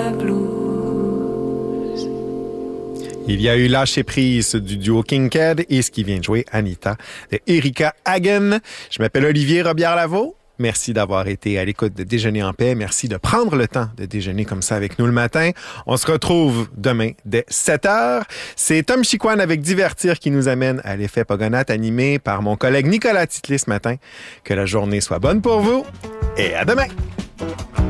Il y a eu Lâcher prise du duo Kinkade et ce qui vient de jouer Anita de Erika Hagen. Je m'appelle Olivier Robillard-Lavaux. Merci d'avoir été à l'écoute de Déjeuner en paix. Merci de prendre le temps de déjeuner comme ça avec nous le matin. On se retrouve demain dès 7h. C'est Tom Chicoine avec Divertir qui nous amène à l'effet Pogonat animé par mon collègue Nicolas Titlis ce matin. Que la journée soit bonne pour vous et à demain!